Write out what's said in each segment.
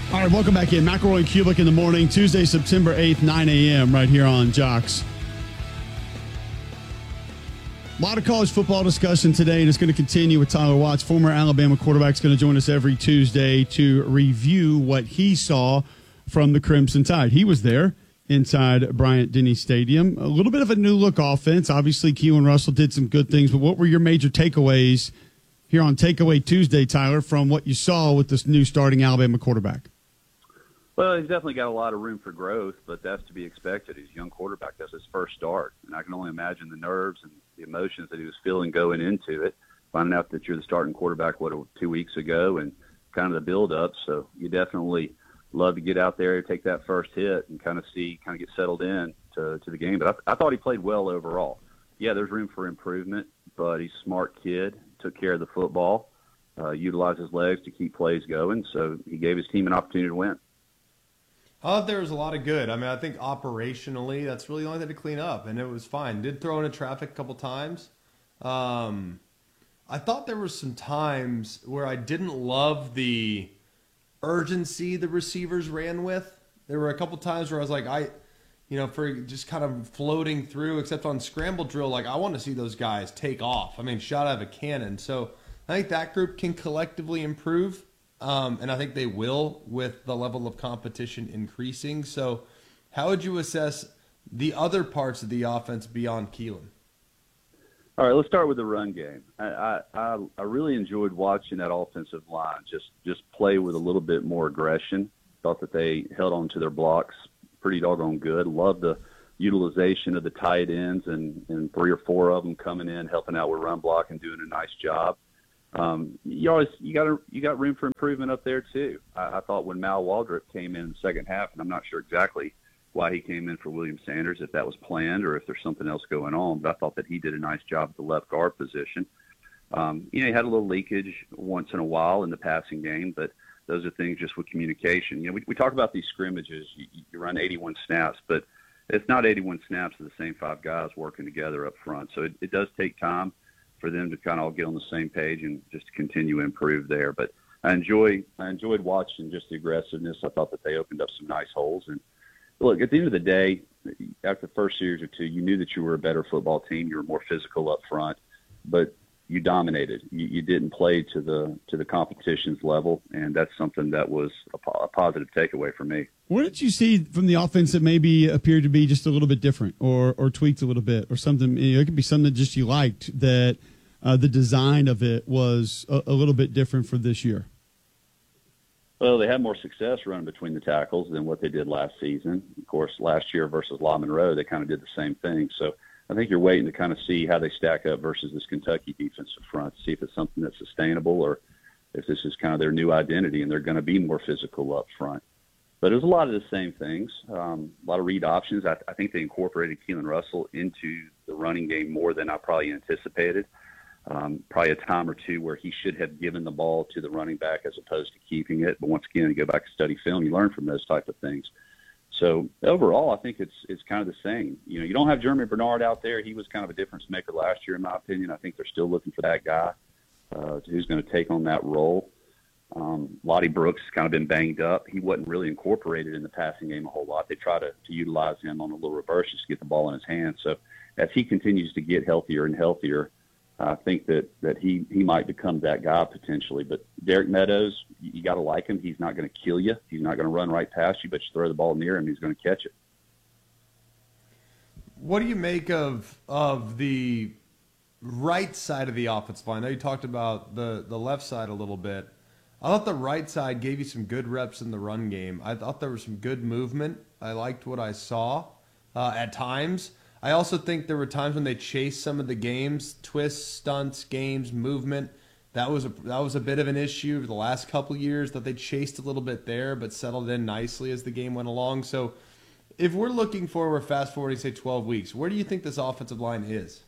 All right, welcome back in. McElroy and Kubik in the morning, Tuesday, September 8th, 9 a.m., right here on Jocks. A lot of college football discussion today, and it's going to continue with Tyler Watts. Former Alabama quarterback is going to join us every Tuesday to review what he saw from the Crimson Tide. He was there inside Bryant-Denny Stadium. A little bit of a new-look offense. Obviously, Keelan Russell did some good things, but what were your major takeaways here on Takeaway Tuesday, Tyler, from what you saw with this new starting Alabama quarterback? Well, he's definitely got a lot of room for growth, but that's to be expected. He's a young quarterback. That's his first start. And I can only imagine the nerves and the emotions that he was feeling going into it, finding out that you're the starting quarterback, 2 weeks ago, and kind of the build-up. So you definitely love to get out there, take that first hit, and kind of get settled in to the game. But I thought he played well overall. Yeah, there's room for improvement, but he's a smart kid, took care of the football, utilized his legs to keep plays going. So he gave his team an opportunity to win. I thought there was a lot of good. I mean, I think operationally, that's really the only thing to clean up, and it was fine. Did throw into traffic a couple times. I thought there were some times where I didn't love the urgency the receivers ran with. There were a couple times where I was like, for just kind of floating through, except on scramble drill, like I want to see those guys take off. I mean, shot out of a cannon. So I think that group can collectively improve. And I think they will with the level of competition increasing. So how would you assess the other parts of the offense beyond Keelan? All right, let's start with the run game. I really enjoyed watching that offensive line just play with a little bit more aggression. Thought that they held on to their blocks pretty doggone good. Loved the utilization of the tight ends and 3 or 4 of them coming in, helping out with run block and doing a nice job. You got room for improvement up there too. I thought when Mal Waldrop came in the second half, and I'm not sure exactly why he came in for William Sanders, if that was planned or if there's something else going on, but I thought that he did a nice job at the left guard position. He had a little leakage once in a while in the passing game, but those are things just with communication. We talk about these scrimmages. You run 81 snaps, but it's not 81 snaps of the same 5 guys working together up front. So it does take time for them to kind of all get on the same page and just to continue to improve there. But I enjoyed watching just the aggressiveness. I thought that they opened up some nice holes. And look, at the end of the day, after the first series or two, you knew that you were a better football team. You were more physical up front, but you dominated. You didn't play to the competition's level, and that's something that was a positive takeaway for me. What did you see from the offense that maybe appeared to be just a little bit different or tweaked a little bit or something? It could be something just you liked that the design of it was a little bit different for this year. Well, they had more success running between the tackles than what they did last season. Of course, last year versus La Monroe, they kind of did the same thing. So I think you're waiting to kind of see how they stack up versus this Kentucky defensive front, see if it's something that's sustainable or if this is kind of their new identity and they're going to be more physical up front. But it was a lot of the same things, a lot of read options. I think they incorporated Keelan Russell into the running game more than I probably anticipated. Probably a time or two where he should have given the ball to the running back as opposed to keeping it. But once again, you go back and study film, you learn from those type of things. So overall, I think it's kind of the same. You don't have Jeremy Bernard out there. He was kind of a difference maker last year, in my opinion. I think they're still looking for that guy who's going to take on that role. Lottie Brooks has kind of been banged up. He wasn't really incorporated in the passing game a whole lot. They try to utilize him on a little reverse just to get the ball in his hands. So as he continues to get healthier and healthier, I think that he might become that guy potentially. But Derek Meadows, you got to like him. He's not going to kill you. He's not going to run right past you, but you throw the ball near him, he's going to catch it. What do you make of the right side of the offensive line? I know you talked about the left side a little bit. I thought the right side gave you some good reps in the run game. I thought there was some good movement. I liked what I saw at times. I also think there were times when they chased some of the games, twists, stunts, games, movement. That was a bit of an issue the last couple of years that they chased a little bit there, but settled in nicely as the game went along. So if we're looking forward, fast forwarding, say 12 weeks, where do you think this offensive line is?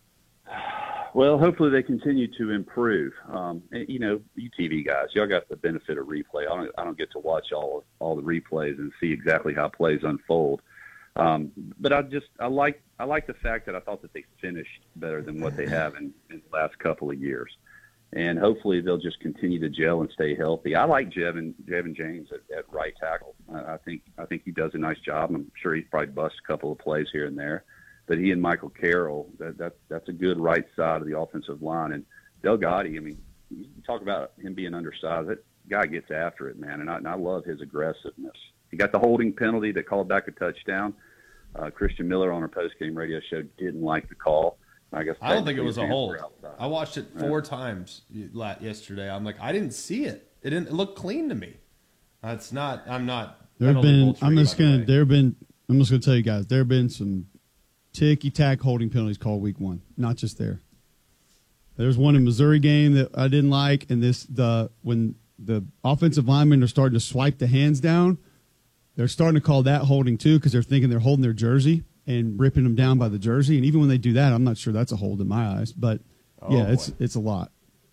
Well, hopefully they continue to improve. You TV guys, y'all got the benefit of replay. I don't get to watch all the replays and see exactly how plays unfold. But I like the fact that I thought that they finished better than what they have in the last couple of years. and hopefully they'll just continue to gel and stay healthy. I like Jevin James at right tackle. I think he does a nice job. I'm sure he's probably bust a couple of plays here and there, but he and Michael Carroll, that's a good right side of the offensive line. And Delgado, I mean, you talk about him being undersized. That guy gets after it, man, and I love his aggressiveness. He got the holding penalty that called back a touchdown. Christian Miller on our post-game radio show didn't like the call. I don't think it was a hold. I watched it 4 times yesterday. I'm like, I didn't see it. It looked clean to me. It's not. I'm not. I'm just gonna tell you guys. There have been some ticky-tack holding penalties called week 1, not just there. There's one in Missouri game that I didn't like, and when the offensive linemen are starting to swipe the hands down, they're starting to call that holding too because they're thinking they're holding their jersey and ripping them down by the jersey. And even when they do that, I'm not sure that's a hold in my eyes. But, it's a lot.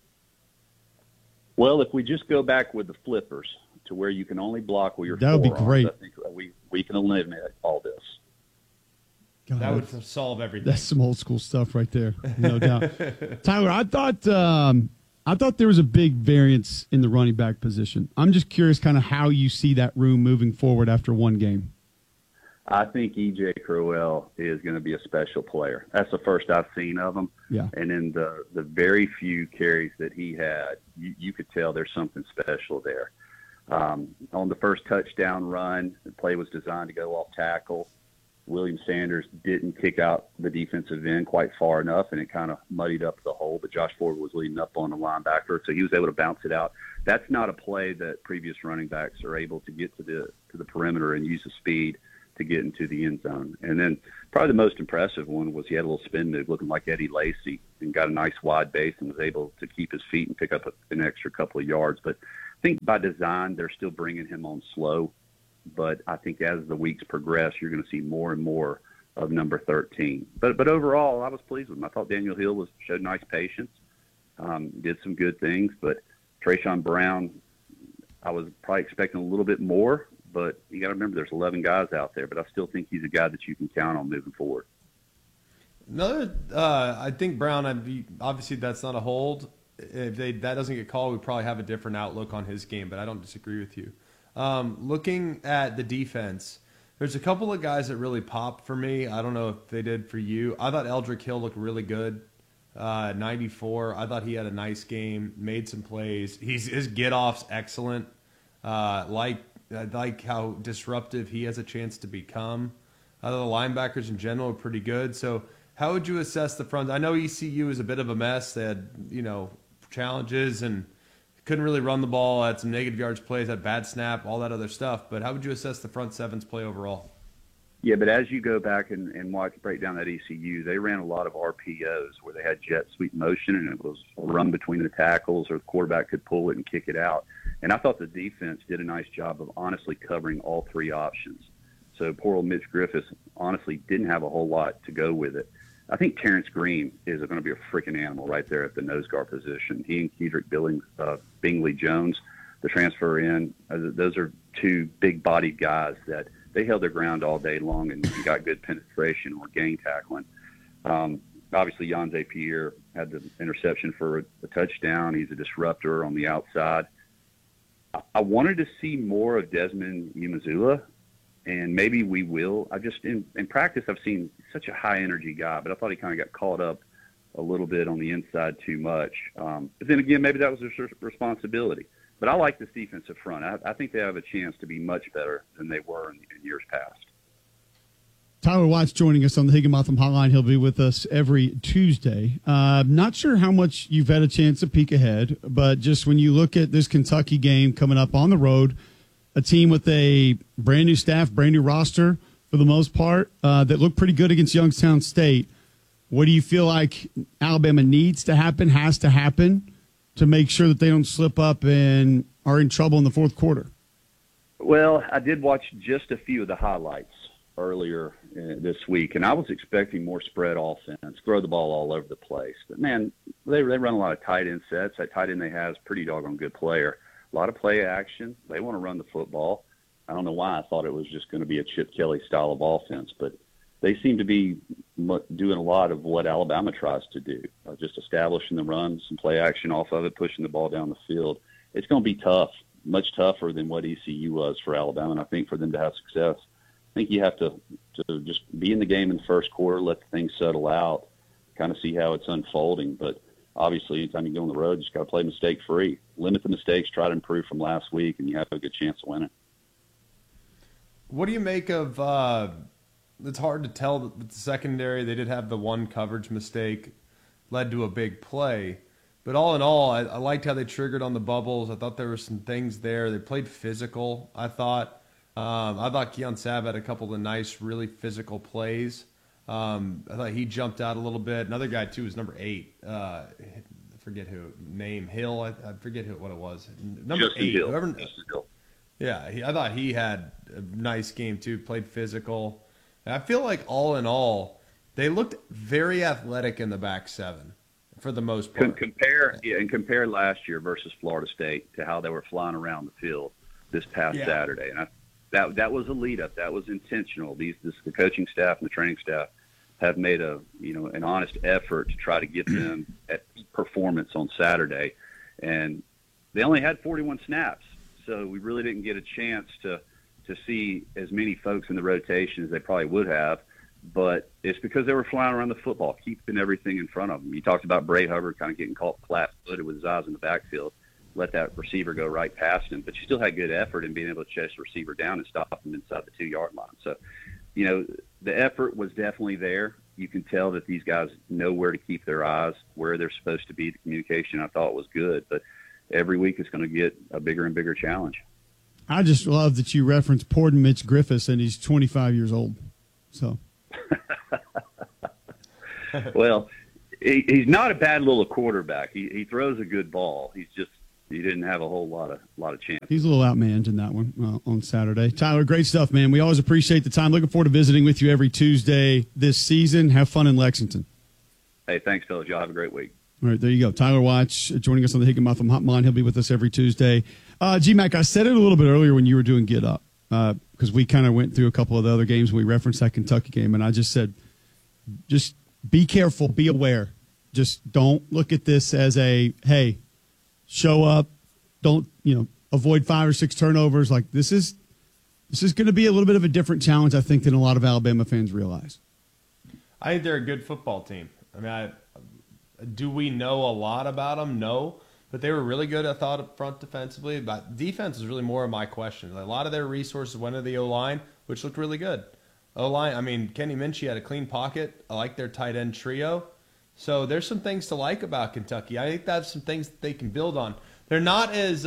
Well, if we just go back with the flippers to where you can only block with your that would be great. I think we can eliminate all this. God, that would solve everything. That's some old school stuff right there, no doubt. Tyler, I thought there was a big variance in the running back position. I'm just curious kind of how you see that room moving forward after one game. I think E.J. Crowell is going to be a special player. That's the first I've seen of him. Yeah. And in the very few carries that he had, you could tell there's something special there. On the first touchdown run, the play was designed to go off tackle. William Sanders didn't kick out the defensive end quite far enough, and it kind of muddied up the hole. But Josh Ford was leading up on the linebacker, so he was able to bounce it out. That's not a play that previous running backs are able to get to the perimeter and use the speed to get into the end zone. And then probably the most impressive one was he had a little spin move looking like Eddie Lacy and got a nice wide base and was able to keep his feet and pick up an extra couple of yards. But I think by design they're still bringing him on slow. But I think as the weeks progress, you're going to see more and more of number 13. But overall, I was pleased with him. I thought Daniel Hill showed nice patience, did some good things. But Trayshawn Brown, I was probably expecting a little bit more. But you got to remember there's 11 guys out there. But I still think he's a guy that you can count on moving forward. I think Brown, obviously that's not a hold. If that doesn't get called, we probably have a different outlook on his game. But I don't disagree with you. Looking at the defense, there's a couple of guys that really popped for me. I don't know if they did for you. I thought Eldrick Hill looked really good. 94. I thought he had a nice game, made some plays. His get-off's excellent. I like how disruptive he has a chance to become. I thought the linebackers in general are pretty good. So how would you assess the front? I know ECU is a bit of a mess. They had, challenges and couldn't really run the ball, had some negative yards plays, had bad snap, all that other stuff. But how would you assess the front seven's play overall? Yeah, but as you go back and break down that ECU, they ran a lot of RPOs where they had jet sweep motion and it was run between the tackles or the quarterback could pull it and kick it out. And I thought the defense did a nice job of honestly covering all three options. So poor old Mitch Griffiths honestly didn't have a whole lot to go with it. I think Terrence Green is going to be a freaking animal right there at the nose guard position. He and Kedrick Bingley Jones, the transfer in, those are two big-bodied guys that they held their ground all day long and got good penetration or gang tackling. Obviously, Jan Zapier had the interception for a touchdown. He's a disruptor on the outside. I wanted to see more of Desmond Umazula, and maybe we will. In practice, I've seen such a high-energy guy, but I thought he kind of got caught up a little bit on the inside too much. But then again, maybe that was his responsibility. But I like this defensive front. I think they have a chance to be much better than they were in years past. Tyler Watts joining us on the Higginbotham Hotline. He'll be with us every Tuesday. Not sure how much you've had a chance to peek ahead, but just when you look at this Kentucky game coming up on the road, a team with a brand new staff, brand new roster for the most part, that looked pretty good against Youngstown State. What do you feel like Alabama needs to happen, has to happen, to make sure that they don't slip up and are in trouble in the fourth quarter? Well, I did watch just a few of the highlights earlier this week, and I was expecting more spread offense, throw the ball all over the place. But, man, they run a lot of tight end sets. That tight end they have is a pretty doggone good player. A lot of play action. They want to run the football. I don't know why I thought it was just going to be a Chip Kelly style of offense, but they seem to be doing a lot of what Alabama tries to do, just establishing the run, some play action off of it, pushing the ball down the field. It's going to be tough, much tougher than what ECU was for Alabama. And I think for them to have success, I think you have to just be in the game in the first quarter, let the things settle out, kind of see how it's unfolding. But obviously, anytime you go on the road, you just got to play mistake-free. Limit the mistakes, try to improve from last week, and you have a good chance to win it. What do you make of it's hard to tell with the secondary. They did have the one coverage mistake, led to a big play. But all in all, I liked how they triggered on the bubbles. I thought there were some things there. They played physical, I thought. I thought Keon Sabb had a couple of nice, really physical plays. I thought he jumped out a little bit. Another guy, too, was number 8. I forget who. Name Hill. I forget what it was. Number Justin 8. Hill. Whoever, Justin Hill. yeah, I thought he had a nice game, too. Played physical. And I feel like all in all, they looked very athletic in the back seven for the most part. Compare last year versus Florida State to how they were flying around the field this past Saturday. And that was a lead up. That was intentional. The coaching staff and the training staff have made an honest effort to try to get them at performance on Saturday. And they only had 41 snaps. So we really didn't get a chance to see as many folks in the rotation as they probably would have. But it's because they were flying around the football, keeping everything in front of them. You talked about Bray Hubbard kind of getting caught flat-footed with his eyes in the backfield, let that receiver go right past him. But you still had good effort in being able to chase the receiver down and stop him inside the 2-yard line. So, the effort was definitely there. You can tell that these guys know where to keep their eyes, where they're supposed to be. The communication, I thought, was good. But every week it's going to get a bigger and bigger challenge. I just love that you referenced poor Mitch Griffiths, and he's 25 years old. So, well, he's not a bad little quarterback. He throws a good ball. He didn't have a whole lot of chance. He's a little outmanned in that one on Saturday. Tyler, great stuff, man. We always appreciate the time. Looking forward to visiting with you every Tuesday this season. Have fun in Lexington. Hey, thanks, fellas. Y'all have a great week. All right, there you go. Tyler Watch joining us on the Higginbotham Hotline. He'll be with us every Tuesday. G-Mac, I said it a little bit earlier when you were doing Get Up because we kind of went through a couple of the other games. We referenced that Kentucky game, and I just said, just be careful, be aware. Just don't look at this as hey, show up, don't, avoid 5 or 6 turnovers. Like this is going to be a little bit of a different challenge, I think, than a lot of Alabama fans realize. I think they're a good football team. I mean, do we know a lot about them? No. But they were really good, I thought, up front defensively. But defense is really more of my question. A lot of their resources went to the O-line, which looked really good. O-line, I mean, Kenny Minchie had a clean pocket. I like their tight end trio. So there's some things to like about Kentucky. I think that's some things that they can build on. They're not as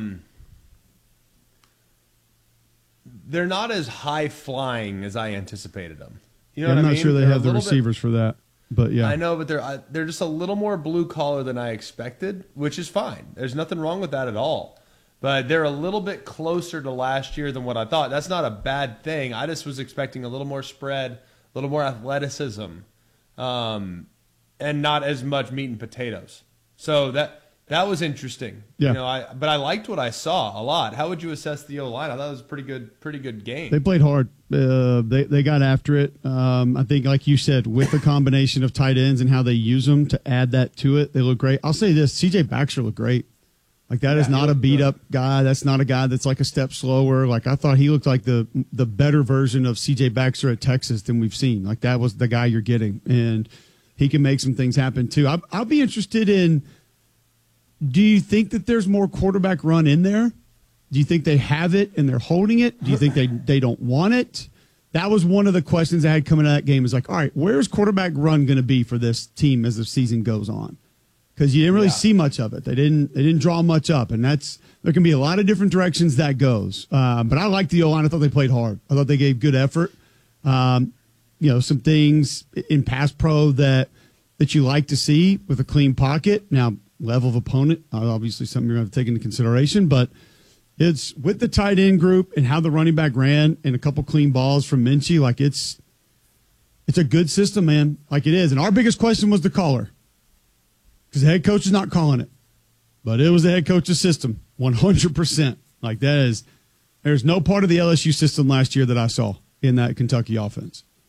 high flying as I anticipated them. You know what I mean? I'm not sure they have the receivers for that. But yeah, I know, but they're just a little more blue collar than I expected, which is fine. There's nothing wrong with that at all. But they're a little bit closer to last year than what I thought. That's not a bad thing. I just was expecting a little more spread, a little more athleticism, and not as much meat and potatoes. So that was interesting. Yeah. But I liked what I saw a lot. How would you assess the O-line? I thought it was a pretty good game. They played hard. They got after it. I think, like you said, with the combination of tight ends and how they use them to add that to it, they look great. I'll say this: C.J. Baxter looked great. Like that is not a beat up guy. That's not a guy that's like a step slower. Like I thought he looked like the better version of C.J. Baxter at Texas than we've seen. Like that was the guy you're getting, and he can make some things happen too. I'll be interested in. Do you think that there's more quarterback run in there? Do you think they have it and they're holding it? Do you think they don't want it? That was one of the questions I had coming out of that game. Is like, all right, where's quarterback run going to be for this team as the season goes on? Because you didn't really see much of it. They didn't draw much up, and there can be a lot of different directions that goes. But I liked the O-line. I thought they played hard. I thought they gave good effort. Some things in pass pro that you like to see with a clean pocket. Now, level of opponent, obviously something you're going to have to take into consideration, but it's with the tight end group and how the running back ran and a couple clean balls from Minchie. Like it's a good system, man. Like it is. And our biggest question was the caller because the head coach is not calling it, but it was the head coach's system 100%. Like there's no part of the LSU system last year that I saw in that Kentucky offense.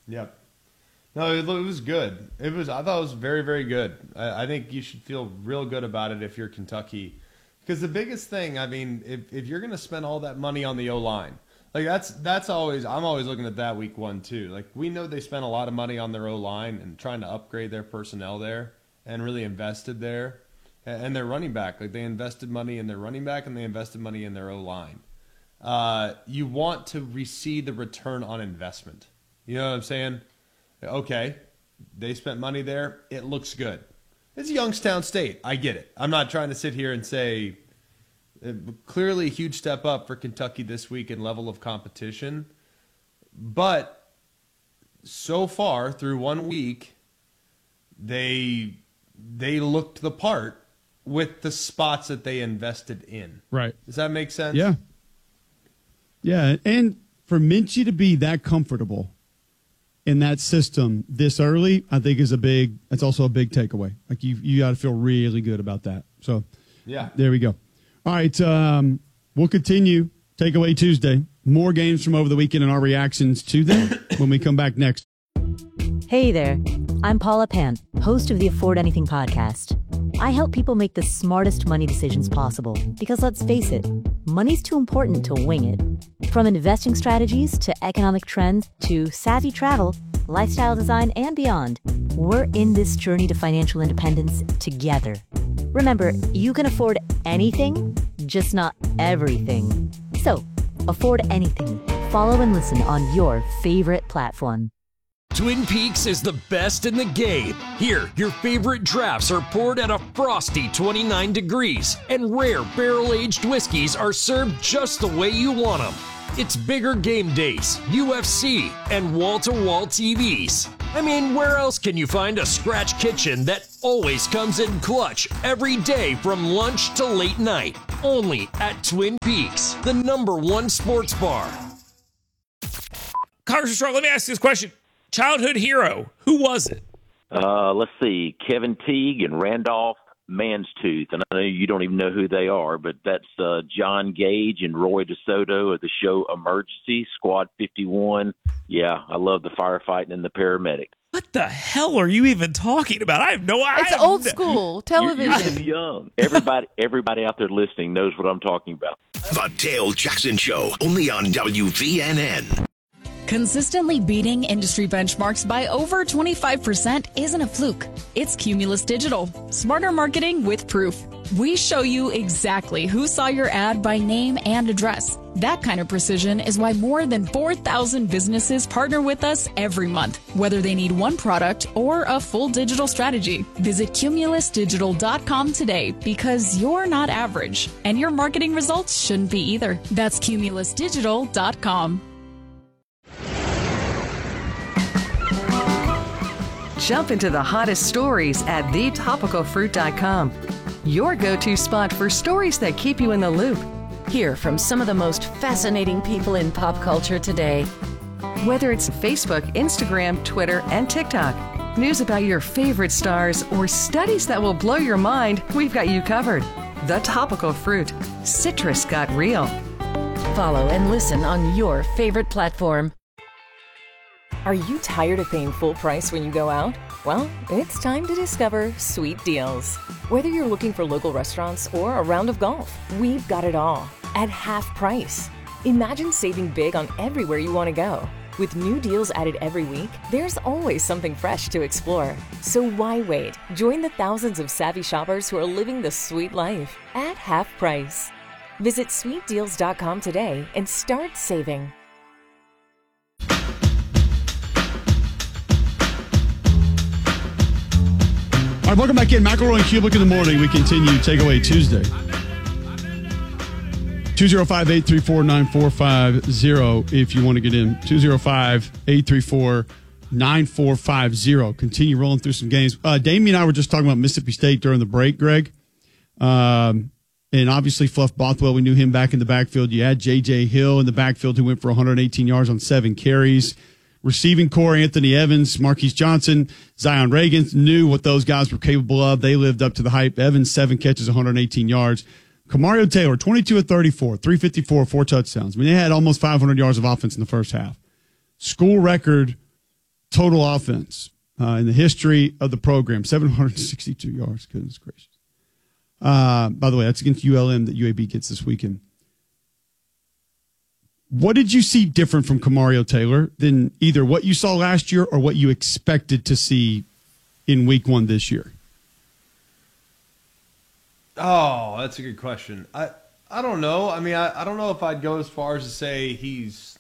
Yep. No, it was good. I thought it was very, very good. I think you should feel real good about it if you're Kentucky. Because the biggest thing, I mean, if you're going to spend all that money on the O-line, like that's always, I'm always looking at that week 1 too. Like we know they spent a lot of money on their O-line and trying to upgrade their personnel there and really invested there. And their running back, like they invested money in their running back and they invested money in their O-line. You want to see the return on investment. You know what I'm saying? Okay, they spent money there. It looks good. It's Youngstown State. I get it. I'm not trying to sit here and say clearly a huge step up for Kentucky this week in level of competition. But so far through 1 week, they looked the part with the spots that they invested in. Right. Does that make sense? Yeah. Yeah, and for Minchie to be that comfortable in that system this early, I think that's also a big takeaway. Like you got to feel really good about that. So yeah, there we go. All right, we'll continue Takeaway Tuesday. More games from over the weekend and our reactions to them when we come back next. Hey there, I'm Paula Pan, host of the Afford Anything podcast. I help people make the smartest money decisions possible because let's face it, money's too important to wing it. From investing strategies to economic trends to savvy travel, lifestyle design, and beyond, we're in this journey to financial independence together. Remember, you can afford anything, just not everything. So, afford anything. Follow and listen on your favorite platform. Twin Peaks is the best in the game. Here, your favorite drafts are poured at a frosty 29 degrees, and rare barrel-aged whiskeys are served just the way you want them. It's bigger game days, UFC, and wall-to-wall TVs. I mean, where else can you find a scratch kitchen that always comes in clutch every day from lunch to late night? Only at Twin Peaks, the #1 sports bar. Congressman Strong, let me ask you this question. Childhood hero, who was it? Let's see, Kevin Teague and Randolph Manstooth. And I know you don't even know who they are, but that's John Gage and Roy DeSoto of the show Emergency, Squad 51. Yeah, I love the firefighting and the paramedic. What the hell are you even talking about? I have no idea. It's old school television. You're young. Everybody out there listening knows what I'm talking about. The Dale Jackson Show, only on WVNN. Consistently beating industry benchmarks by over 25% isn't a fluke. It's Cumulus Digital. Smarter marketing with proof. We show you exactly who saw your ad by name and address. That kind of precision is why more than 4,000 businesses partner with us every month, whether they need one product or a full digital strategy. Visit cumulusdigital.com today because you're not average, and your marketing results shouldn't be either. That's cumulusdigital.com. Jump into the hottest stories at thetopicalfruit.com. Your go-to spot for stories that keep you in the loop. Hear from some of the most fascinating people in pop culture today. Whether it's Facebook, Instagram, Twitter, and TikTok, news about your favorite stars, or studies that will blow your mind, we've got you covered. The Topical Fruit. Citrus got real. Follow and listen on your favorite platform. Are you tired of paying full price when you go out? Well, it's time to discover Sweet Deals. Whether you're looking for local restaurants or a round of golf, we've got it all at half price. Imagine saving big on everywhere you want to go. With new deals added every week, there's always something fresh to explore. So why wait? Join the thousands of savvy shoppers who are living the sweet life at half price. Visit sweetdeals.com today and start saving. All right, welcome back in. McElroy and Kubelik in the morning. We continue Takeaway Tuesday. 205-834-9450 if you want to get in. 205-834-9450. Continue rolling through some games. Damien and I were just talking about Mississippi State during the break, Greg. And obviously Fluff Bothwell, we knew him back in the backfield. You had J.J. Hill in the backfield who went for 118 yards on 7 carries. Receiving core, Anthony Evans, Marquise Johnson, Zion Reagan, knew what those guys were capable of. They lived up to the hype. Evans, 7 catches, 118 yards. Kamario Taylor, 22 of 34, 354, 4 touchdowns. I mean, they had almost 500 yards of offense in the first half. School record total offense in the history of the program, 762 yards. Goodness gracious. By the way, that's against ULM that UAB gets this weekend. What did you see different from Kamario Taylor than either what you saw last year or what you expected to see in week 1 this year? Oh, that's a good question. I don't know. I mean, I don't know if I'd go as far as to say he's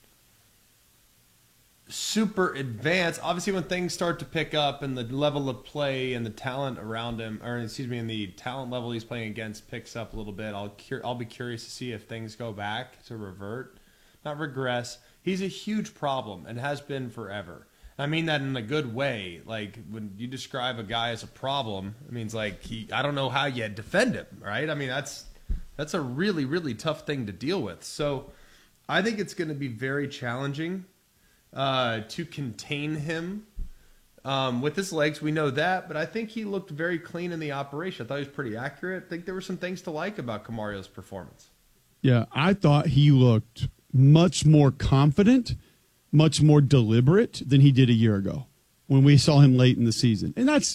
super advanced. Obviously, when things start to pick up and the level of play and the talent around him, and the talent level he's playing against picks up a little bit, I'll be curious to see if things go back to revert, not regress. He's a huge problem and has been forever. I mean that in a good way. Like, when you describe a guy as a problem, it means like I don't know how you defend him, right? I mean, that's a really, really tough thing to deal with. So I think it's going to be very challenging to contain him with his legs. We know that, but I think he looked very clean in the operation. I thought he was pretty accurate. I think there were some things to like about Kamario's performance. Yeah, I thought he looked much more confident, much more deliberate than he did a year ago when we saw him late in the season. And that's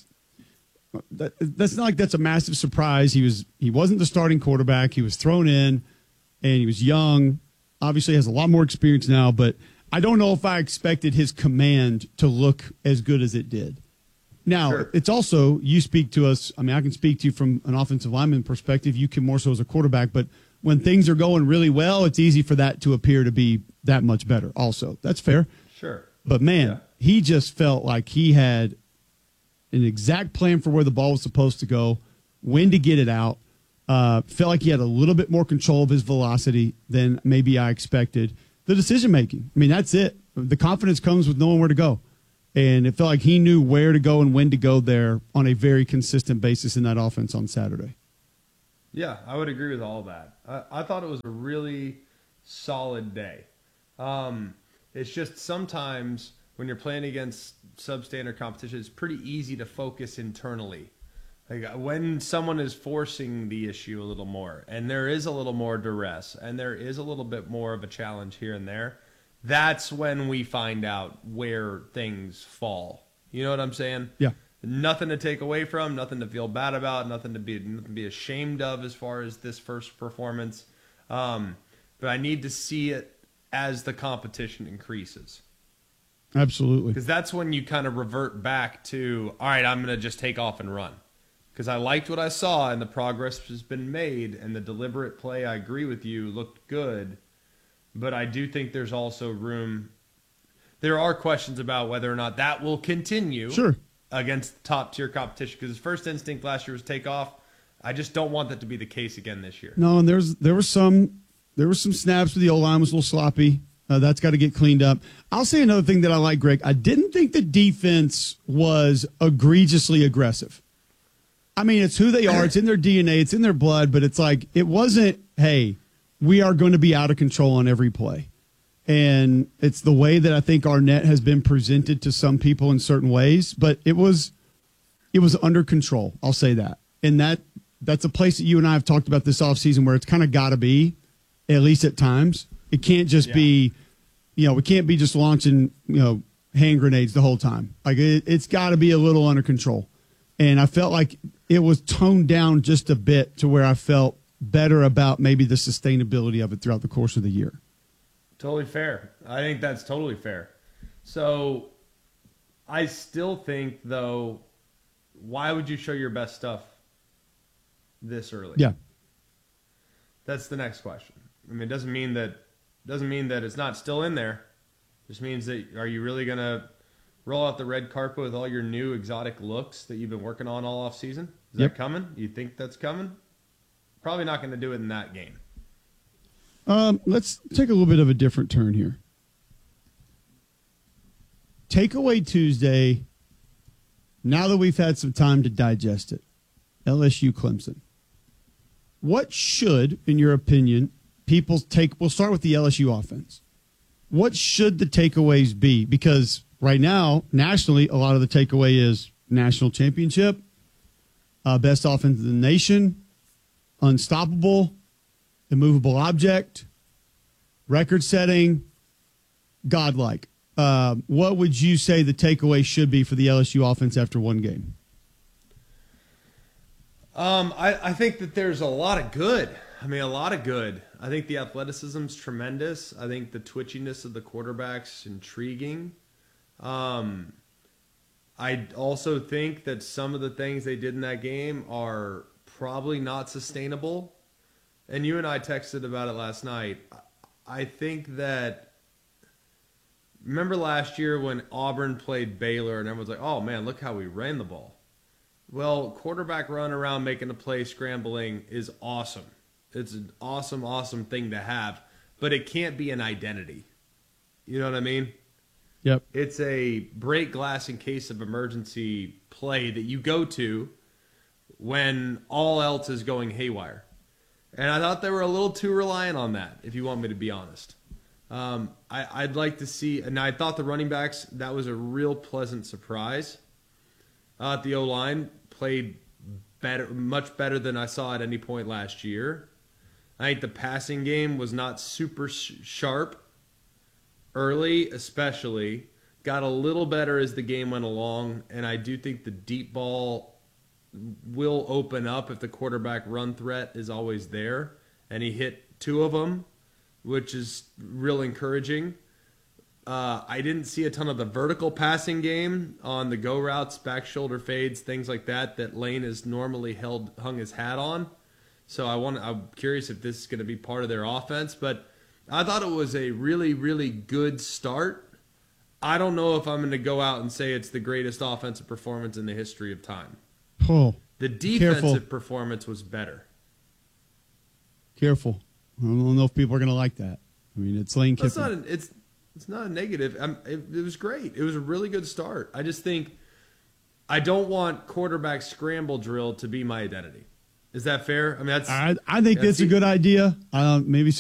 not like that's a massive surprise. He wasn't the starting quarterback. He was thrown in, and he was young. Obviously has a lot more experience now, but I don't know if I expected his command to look as good as it did. Now, sure. It's also, you speak to us. I mean, I can speak to you from an offensive lineman perspective. You can more so as a quarterback, but when things are going really well, it's easy for that to appear to be that much better also. That's fair. Sure. But, man, He just felt like he had an exact plan for where the ball was supposed to go, when to get it out. Felt like he had a little bit more control of his velocity than maybe I expected. The decision-making, I mean, that's it. The confidence comes with knowing where to go. And it felt like he knew where to go and when to go there on a very consistent basis in that offense on Saturday. Yeah, I would agree with all that. I thought it was a really solid day. It's just sometimes when you're playing against substandard competition, it's pretty easy to focus internally. Like when someone is forcing the issue a little more, and there is a little more duress, and there is a little bit more of a challenge here and there, that's when we find out where things fall. You know what I'm saying? Yeah. Nothing to take away from, nothing to feel bad about, nothing to be ashamed of as far as this first performance. But I need to see it as the competition increases. Absolutely. Because that's when you kind of revert back to, all right, I'm going to just take off and run. Because I liked what I saw, and the progress has been made, and the deliberate play, I agree with you, looked good. But I do think there's also room. There are questions about whether or not that will continue against top-tier competition. Because his first instinct last year was take off. I just don't want that to be the case again this year. No, and there were some snaps where the O-line was a little sloppy. That's got to get cleaned up. I'll say another thing that I like, Greg. I didn't think the defense was egregiously aggressive. I mean, it's who they are. It's in their DNA. It's in their blood. But it's like, it wasn't, hey, we are going to be out of control on every play. And it's the way that I think Arnett has been presented to some people in certain ways. But it was under control. I'll say that. And that's a place that you and I have talked about this offseason where it's kind of got to be, at least at times. It can't just be, we can't be just launching, hand grenades the whole time. Like it's got to be a little under control. And I felt like it was toned down just a bit to where I felt better about maybe the sustainability of it throughout the course of the year. Totally fair. I think that's totally fair. So I still think, though, why would you show your best stuff this early? Yeah. That's the next question. I mean, it doesn't mean that it's not still in there. It just means that, are you really going to roll out the red carpet with all your new exotic looks that you've been working on all off season? Is that coming? You think that's coming? Probably not going to do it in that game. Let's take a little bit of a different turn here. Takeaway Tuesday, now that we've had some time to digest it, LSU Clemson. What should, in your opinion, we'll start with the LSU offense. What should the takeaways be? Because right now, nationally, a lot of the takeaway is national championship, best offense in the nation, unstoppable, immovable object, record-setting, godlike. what would you say the takeaway should be for the LSU offense after one game? I think that there's a lot of good. I mean, a lot of good. I think the athleticism's tremendous. I think the twitchiness of the quarterback's intriguing. I also think that some of the things they did in that game are probably not sustainable. And you and I texted about it last night. I think that, remember last year when Auburn played Baylor and everyone's like, oh man, look how we ran the ball. Well, quarterback run around making a play, scrambling is awesome. It's an awesome, awesome thing to have, but it can't be an identity. You know what I mean? Yep. It's a break glass in case of emergency play that you go to when all else is going haywire. And I thought they were a little too reliant on that, if you want me to be honest. I'd like to see, and I thought the running backs, that was a real pleasant surprise. The O-line played better, much better than I saw at any point last year. I think the passing game was not super sharp early, especially. Got a little better as the game went along, and I do think the deep ball will open up if the quarterback run threat is always there. And he hit 2 of them, which is real encouraging. I didn't see a ton of the vertical passing game on the go routes, back shoulder fades, things like that Lane has normally hung his hat on. So I'm curious if this is going to be part of their offense. But I thought it was a really, really good start. I don't know if I'm going to go out and say it's the greatest offensive performance in the history of time. Oh, the defensive performance was better. Careful. I don't know if people are going to like that. I mean, it's Lane Kiffin. It's not a negative. It was great. It was a really good start. I just think I don't want quarterback scramble drill to be my identity. Is that fair? I mean, I think that's a good idea. Maybe